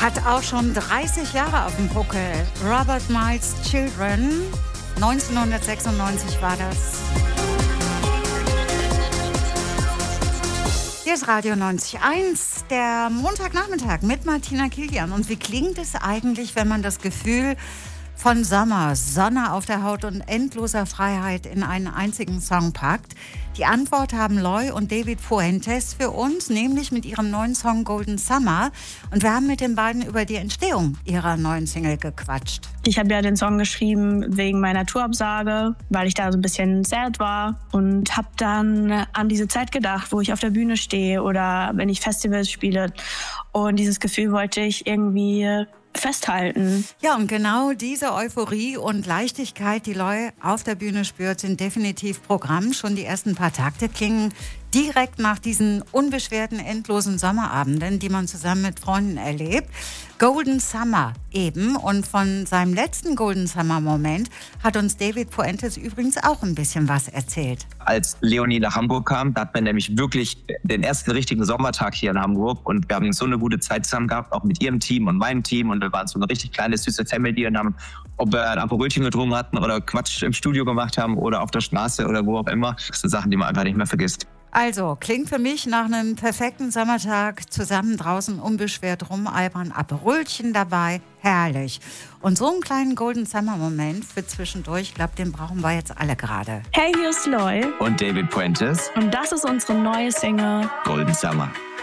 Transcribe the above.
Hat auch schon 30 Jahre auf dem Buckel. Robert Miles Children, 1996 war das. Hier ist Radio 90.1, der Montagnachmittag mit Martina Kilian. Und wie klingt es eigentlich, wenn man das Gefühl von Sommer, Sonne auf der Haut und endloser Freiheit in einen einzigen Song packt? Die Antwort haben Loy und David Fuentes für uns, nämlich mit ihrem neuen Song Golden Summer. Und wir haben mit den beiden über die Entstehung ihrer neuen Single gequatscht. Ich habe ja den Song geschrieben wegen meiner Tourabsage, weil ich da so ein bisschen sad war und habe dann an diese Zeit gedacht, wo ich auf der Bühne stehe oder wenn ich Festivals spiele. Und dieses Gefühl wollte ich irgendwie festhalten. Ja, und genau diese Euphorie und Leichtigkeit, die Loy auf der Bühne spürt, sind definitiv Programm. Schon die ersten paar Takte klingen direkt nach diesen unbeschwerten, endlosen Sommerabenden, die man zusammen mit Freunden erlebt. Golden Summer eben. Und von seinem letzten Golden Summer-Moment hat uns David Fuentes übrigens auch ein bisschen was erzählt. Als Leonie nach Hamburg kam, da hat man nämlich wirklich den ersten richtigen Sommertag hier in Hamburg. Und wir haben so eine gute Zeit zusammen gehabt, auch mit ihrem Team und meinem Team. Und wir waren so eine richtig kleine, süße Family und haben, ob wir ein Aperolchen getrunken hatten oder Quatsch im Studio gemacht haben oder auf der Straße oder wo auch immer. Das sind Sachen, die man einfach nicht mehr vergisst. Also, klingt für mich nach einem perfekten Sommertag, zusammen draußen unbeschwert rumalbern, Aperolchen dabei, herrlich. Und so einen kleinen Golden Summer Moment für zwischendurch, ich glaube, den brauchen wir jetzt alle gerade. Hey, hier ist Loy und David Fuentes und das ist unsere neue Single Golden Summer.